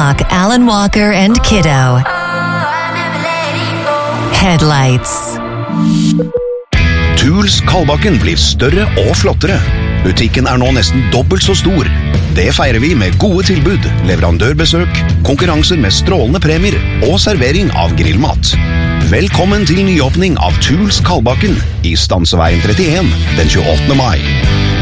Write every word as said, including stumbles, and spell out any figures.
Rock, Alan Walker and Kiddo. Headlights. Tools Kalbakken blir større og flottere. Butikken er nå nesten dobbelt så stor. Det feirer vi med gode tilbud, leverandørbesøk, konkurranser med strålende premier og servering av grillmat. Velkommen til nyåpning av Tools Kalbakken i Stanseveien trettien den tjueåttende mai.